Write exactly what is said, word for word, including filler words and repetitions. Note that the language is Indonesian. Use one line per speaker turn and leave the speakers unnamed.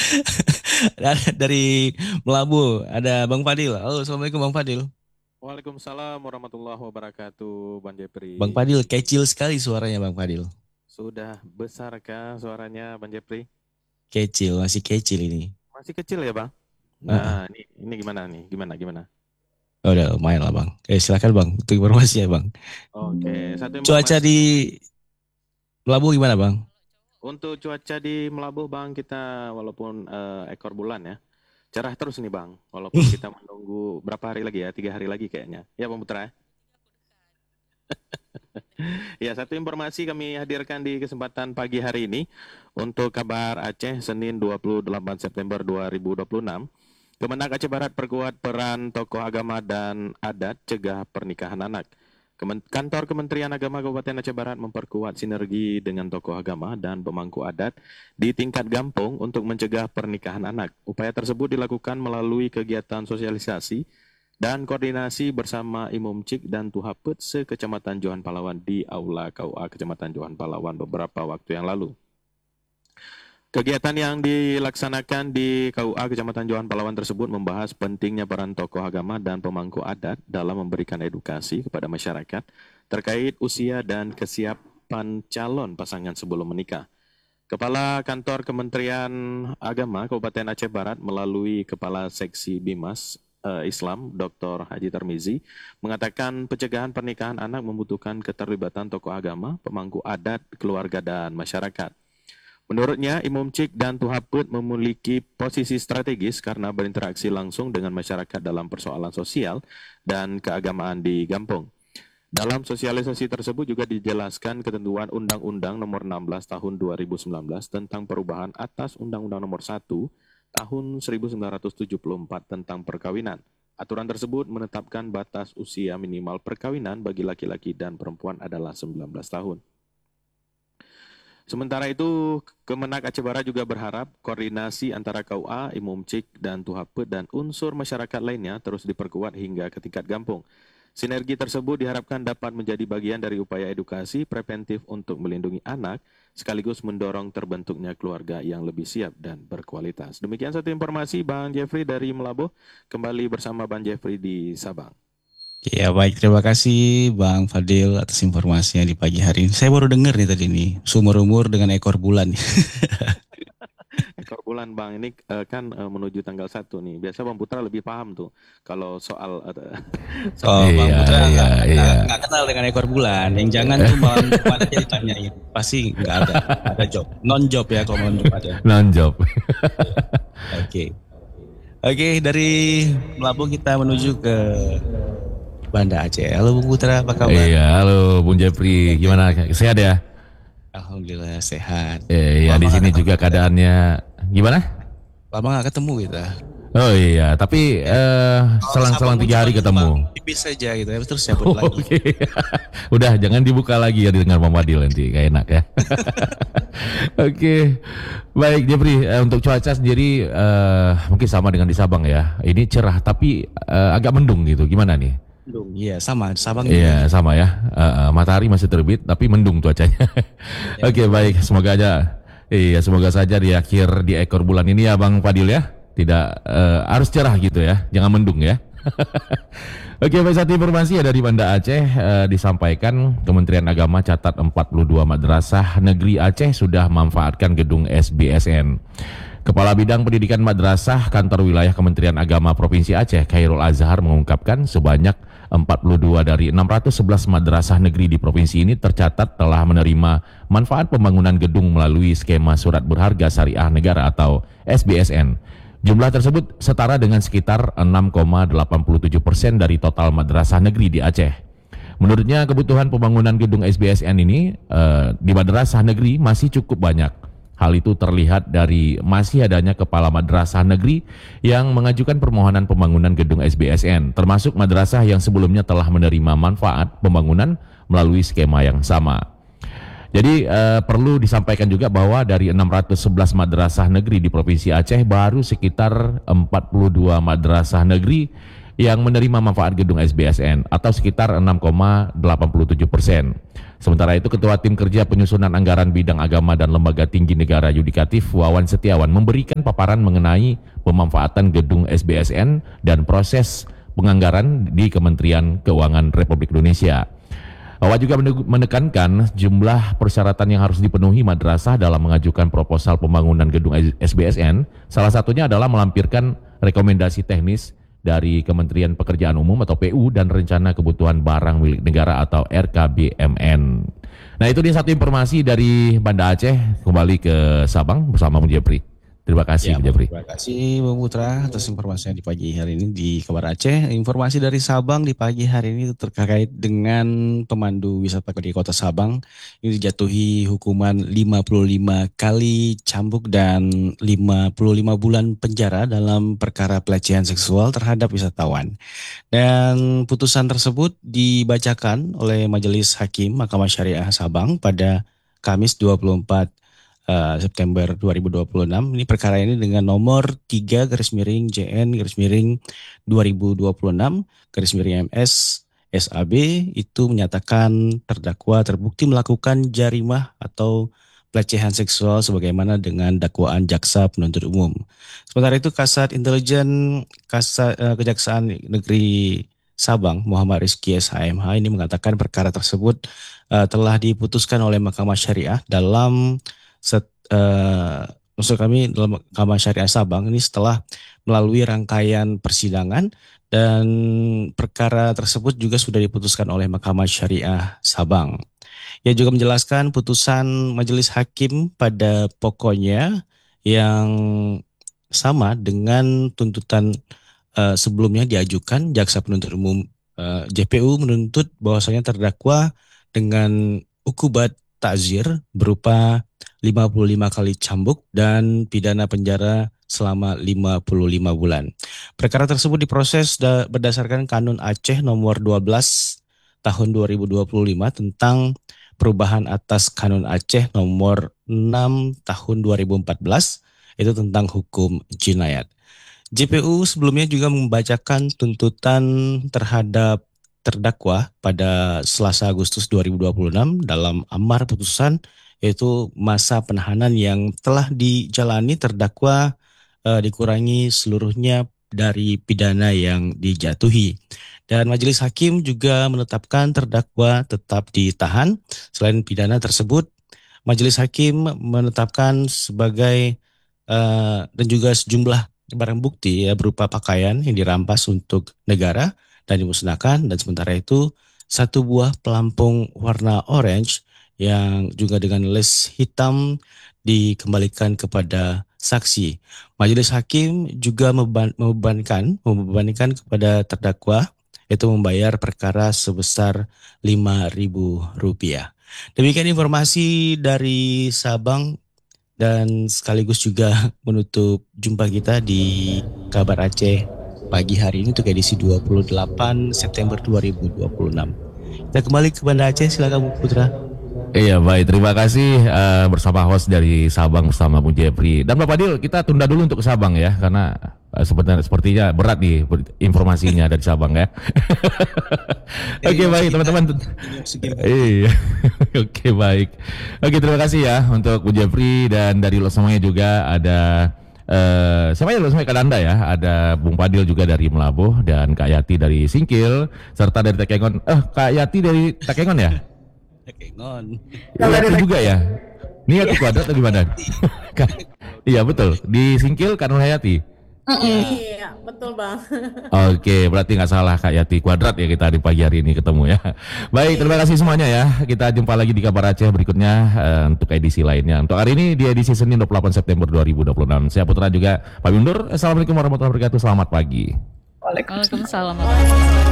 Dari Melabu ada Bang Fadil. Halo, Assalamualaikum Bang Fadil.
Waalaikumsalam warahmatullahi wabarakatuh, Bang
Bang
Jepri.
Fadil, kecil sekali suaranya Bang Fadil.
Sudah besarkah suaranya, Bang Jepri?
Kecil, masih kecil ini.
Masih kecil ya, Bang?
Heeh.
Nah, ini ini gimana nih? Gimana gimana?
Oh, udah lumayan lah Bang. Eh, silakan Bang, untuk informasinya Bang.
Oke, satu
Cuaca
informasi
di Melabu gimana Bang?
untuk cuaca di Melabuh, Bang. Kita walaupun eh, ekor bulan ya, cerah terus nih, Bang. Walaupun kita menunggu berapa hari lagi ya? Tiga hari lagi kayaknya. Ya, Bang Putra. Ya, satu informasi kami hadirkan di kesempatan pagi hari ini untuk kabar Aceh Senin dua puluh delapan September dua ribu dua puluh enam. Kemenag Aceh Barat perkuat peran tokoh agama dan adat cegah pernikahan anak. Kemen- Kantor Kementerian Agama Kabupaten Aceh Barat memperkuat sinergi dengan tokoh agama dan pemangku adat di tingkat Gampong untuk mencegah pernikahan anak. Upaya tersebut dilakukan melalui kegiatan sosialisasi dan koordinasi bersama Imum Cik dan Tuhaput se-Kecamatan Johan Palawan di Aula K U A Kecamatan Johan Palawan beberapa waktu yang lalu. Kegiatan yang dilaksanakan di K U A Kecamatan Johan Palawan tersebut membahas pentingnya peran tokoh agama dan pemangku adat dalam memberikan edukasi kepada masyarakat terkait usia dan kesiapan calon pasangan sebelum menikah. Kepala Kantor Kementerian Agama Kabupaten Aceh Barat melalui Kepala Seksi Bimas eh, Islam Doktor Haji Tarmizi mengatakan pencegahan pernikahan anak membutuhkan keterlibatan tokoh agama, pemangku adat, keluarga dan masyarakat. Menurutnya, Imam Cik dan Tuhaput memiliki posisi strategis karena berinteraksi langsung dengan masyarakat dalam persoalan sosial dan keagamaan di Gampong. Dalam sosialisasi tersebut juga dijelaskan ketentuan Undang-Undang Nomor enam belas Tahun dua ribu sembilan belas tentang perubahan atas Undang-Undang Nomor satu Tahun seribu sembilan ratus tujuh puluh empat tentang perkawinan. Aturan tersebut menetapkan batas usia minimal perkawinan bagi laki-laki dan perempuan adalah sembilan belas tahun. Sementara itu, Kemenag Aceh Barat juga berharap koordinasi antara K U A, Imum Cik, dan Tuhaput dan unsur masyarakat lainnya terus diperkuat hingga ke tingkat Gampong. Sinergi tersebut diharapkan dapat menjadi bagian dari upaya edukasi preventif untuk melindungi anak, sekaligus mendorong terbentuknya keluarga yang lebih siap dan berkualitas. Demikian satu informasi Bang Jeffrey dari Melabuh, kembali bersama Bang Jeffrey di Sabang.
Ya baik, terima kasih Bang Fadil atas informasinya di pagi hari ini. Saya baru dengar nih tadi nih, sumur umur dengan ekor bulan.
Ekor bulan Bang, ini eh, kan eh, menuju tanggal satu nih. Biasa Bang Putra lebih paham tuh kalau soal eh, soal
Oh, Bang
ekor
Iya,
Putra
bulan.
iya,
nggak
iya.
nggak nggak kenal dengan ekor bulan. Yang jangan tuh malam Jumat aja ditanyain. Pasti nggak ada, nggak ada job, non job ya kalau malam Jumat ya.
Non-job.
Oke, oke dari Melabuh kita menuju ke Banda Aceh. Halo Bung Putra, apa kabar?
Iya, halo Bung Jepri, gimana? Sehat ya?
Alhamdulillah sehat.
Eh, ya
Lama
di
nggak
sini
ketemu
juga
kita.
keadaannya gimana?
Lama nggak ketemu kita.
Oh iya, tapi eh,
Kalau Sabang
selang-selang
pun
tiga
cuma
hari
cuma
ketemu.
tipis saja gitu ya, terus cabut lagi.
Oke, udah jangan dibuka lagi ya dengar Bang Fadil nanti, gak enak ya. Oke, baik Jepri, eh, untuk cuaca sendiri eh, mungkin sama dengan di Sabang ya. Ini cerah tapi eh, agak mendung gitu. Gimana nih?
Mendung. Iya sama, Sabang juga
Iya
gitu.
sama ya. Eh, eh, matahari masih terbit tapi mendung cuacanya.
Ya
Oke
betul.
baik, semoga aja. Iya semoga saja di akhir di ekor bulan ini ya Bang Fadil ya. Tidak eh, harus cerah gitu ya, jangan mendung ya. Oke baik, satu informasi ya dari Banda Aceh eh, disampaikan Kementerian Agama catat empat puluh dua madrasah negeri Aceh sudah memanfaatkan gedung S B S N. Kepala Bidang Pendidikan Madrasah Kantor Wilayah Kementerian Agama Provinsi Aceh, Khairul Azhar mengungkapkan sebanyak empat puluh dua dari enam ratus sebelas madrasah negeri di provinsi ini tercatat telah menerima manfaat pembangunan gedung melalui skema surat berharga syariah negara atau S B S N. Jumlah tersebut setara dengan sekitar enam koma delapan tujuh persen dari total madrasah negeri di Aceh. Menurutnya kebutuhan pembangunan gedung S B S N ini eh, di madrasah negeri masih cukup banyak. Hal itu terlihat dari masih adanya kepala madrasah negeri yang mengajukan permohonan pembangunan gedung S B S N, termasuk madrasah yang sebelumnya telah menerima manfaat pembangunan melalui skema yang sama. Jadi eh, perlu disampaikan juga bahwa dari enam ratus sebelas madrasah negeri di Provinsi Aceh baru sekitar empat puluh dua madrasah negeri yang menerima manfaat gedung S B S N atau sekitar enam koma delapan tujuh persen. Sementara itu, Ketua Tim Kerja Penyusunan Anggaran Bidang Agama dan Lembaga Tinggi Negara Yudikatif Wawan Setiawan memberikan paparan mengenai pemanfaatan gedung S B S N dan proses penganggaran di Kementerian Keuangan Republik Indonesia. Wawan juga menekankan jumlah persyaratan yang harus dipenuhi madrasah dalam mengajukan proposal pembangunan gedung S B S N. Salah satunya adalah melampirkan rekomendasi teknis dari Kementerian Pekerjaan Umum atau P U dan Rencana Kebutuhan Barang Milik Negara atau R K B M N. Nah, itu dia satu informasi dari Banda Aceh. Kembali ke Sabang bersama Bung Jepri. Terima kasih,
Ya,
Bung Jepri.
terima kasih Bung Putra atas informasinya di pagi hari ini di Kabar Aceh. Informasi dari Sabang di pagi hari ini terkait dengan pemandu wisata di Kota Sabang. Ini dijatuhi hukuman lima puluh lima kali cambuk dan lima puluh lima bulan penjara dalam perkara pelecehan seksual terhadap wisatawan. Dan putusan tersebut dibacakan oleh Majelis Hakim Mahkamah Syariah Sabang pada Kamis dua puluh empat Uh, September dua ribu dua puluh enam. Ini perkara ini dengan nomor tiga garis miring J N garis miring dua ribu dua puluh enam garis miring M S S A B itu menyatakan terdakwa terbukti melakukan jarimah atau pelecehan seksual sebagaimana dengan dakwaan jaksa penuntut umum. Sementara itu Kasat Intelijen Kasat uh, Kejaksaan Negeri Sabang Muhammad Rizky S H M H ini mengatakan perkara tersebut uh, telah diputuskan oleh Mahkamah Syariah dalam Set, uh, maksud kami dalam Mahkamah Syariah Sabang ini setelah melalui rangkaian persidangan dan perkara tersebut juga sudah diputuskan oleh Mahkamah Syariah Sabang. Ia juga menjelaskan putusan Majelis Hakim pada pokoknya yang sama dengan tuntutan uh, sebelumnya diajukan jaksa penuntut umum uh, J P U menuntut bahwasanya terdakwa dengan ukubat takzir berupa lima puluh lima kali cambuk dan pidana penjara selama lima puluh lima bulan. Perkara tersebut diproses da- berdasarkan Kanun Aceh nomor dua belas tahun dua ribu dua puluh lima tentang perubahan atas Kanun Aceh nomor enam tahun dua ribu empat belas itu tentang hukum jinayat. J P U sebelumnya juga membacakan tuntutan terhadap terdakwa pada Selasa Agustus dua ribu dua puluh enam dalam amar putusan yaitu masa penahanan yang telah dijalani terdakwa eh, dikurangi seluruhnya dari pidana yang dijatuhi. Dan Majelis Hakim juga menetapkan terdakwa tetap ditahan. Selain pidana tersebut, Majelis Hakim menetapkan sebagai eh, dan juga sejumlah barang bukti ya berupa pakaian yang dirampas untuk negara dan dimusnahkan, dan sementara itu satu buah pelampung warna orange yang juga dengan les hitam dikembalikan kepada saksi. Majelis Hakim juga membeban, membebankan membebankan kepada terdakwa yaitu membayar perkara sebesar lima ribu rupiah. Demikian informasi dari Sabang dan sekaligus juga menutup jumpa kita di Kabar Aceh pagi hari ini untuk edisi dua puluh delapan September dua ribu dua puluh enam. Kita kembali ke Banda Aceh, silakan Bu Putra.
Iya baik, terima kasih uh, bersama host dari Sabang bersama Bung Jepri. Dan Bapak Dil, kita tunda dulu untuk ke Sabang ya, karena uh, sepertinya, sepertinya berat nih informasinya dari Sabang ya. Oke okay, baik teman-teman. Iya, oke baik. Oke terima kasih ya untuk Bung Jepri, dan dari lo semuanya juga ada Uh, siapa ya lo semuanya Kadanda ya, ada Bung Padil juga dari Melabuh dan Kak Yati dari Singkil serta dari Takengon. Eh Kak Yati dari Takengon ya?
Takengon.
Yati juga ya? Ini Yati Kuadrat atau gimana? Iya betul, di Singkil kan Hayati.
Iya, betul Bang.
Oke, berarti nggak salah Kak Yati Kuadrat ya kita di pagi hari ini ketemu ya. Baik, terima kasih semuanya ya. Kita jumpa lagi di Kabar Aceh berikutnya uh, untuk edisi lainnya. Untuk hari ini di edisi Senin dua puluh delapan September dua ribu dua puluh enam. Saya Putra juga pamit undur. Assalamualaikum warahmatullahi wabarakatuh. Selamat pagi.
Waalaikumsalam.